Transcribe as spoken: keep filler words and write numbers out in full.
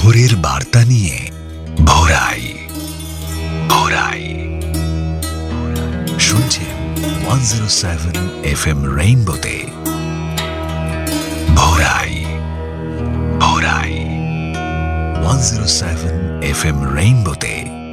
ভোরের বার্তা নিয়ে ভোরাই ভোরাই শুনছেন one zero seven F M রেইনবোতে ভোরাই ভোরাই one zero seven F M রেইনবোতে